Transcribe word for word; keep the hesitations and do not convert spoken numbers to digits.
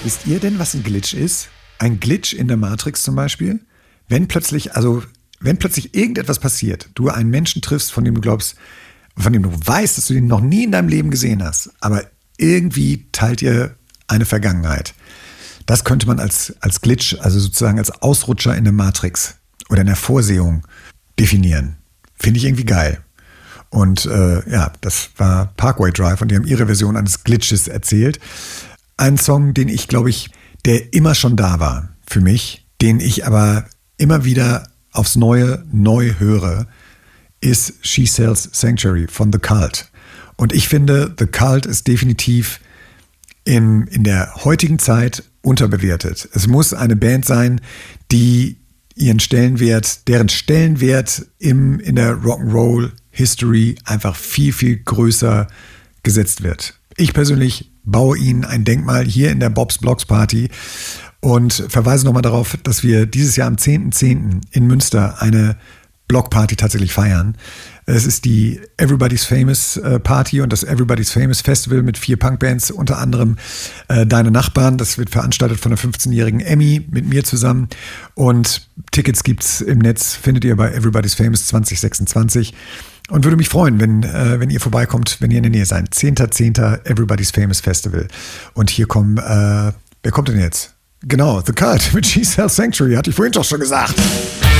Wisst ihr denn, was ein Glitch ist? Ein Glitch in der Matrix zum Beispiel? Wenn plötzlich, also wenn plötzlich irgendetwas passiert, du einen Menschen triffst, von dem du glaubst, von dem du weißt, dass du ihn noch nie in deinem Leben gesehen hast, aber irgendwie teilt ihr eine Vergangenheit. Das könnte man als, als Glitch, also sozusagen als Ausrutscher in der Matrix oder in der Vorsehung definieren. Finde ich irgendwie geil. Und äh, ja, das war Parkway Drive und die haben ihre Version eines Glitches erzählt. Ein Song, den ich, glaube ich, der immer schon da war für mich, den ich aber immer wieder aufs Neue neu höre, ist She Sells Sanctuary von The Cult. Und ich finde, The Cult ist definitiv in, in der heutigen Zeit unterbewertet. Es muss eine Band sein, die ihren Stellenwert, deren Stellenwert im, in der Rock'n'Roll History einfach viel, viel größer gesetzt wird. Ich persönlich baue ihnen ein Denkmal hier in der Bob's Blocks Party und verweise nochmal darauf, dass wir dieses Jahr am zehnten zehnten in Münster eine Blockparty tatsächlich feiern. Es ist die Everybody's Famous Party und das Everybody's Famous Festival mit vier Punkbands, unter anderem äh, Deine Nachbarn. Das wird veranstaltet von der fünfzehnjährigen Emmy mit mir zusammen. Und Tickets gibt's im Netz, findet ihr bei Everybody's Famous zwanzig sechsundzwanzig. Und würde mich freuen, wenn, äh, wenn ihr vorbeikommt, wenn ihr in der Nähe seid. zehnten zehnten Everybody's Famous Festival. Und hier kommen, äh, wer kommt denn jetzt? Genau, The Cult mit She Sells Sanctuary, hatte ich vorhin doch schon gesagt.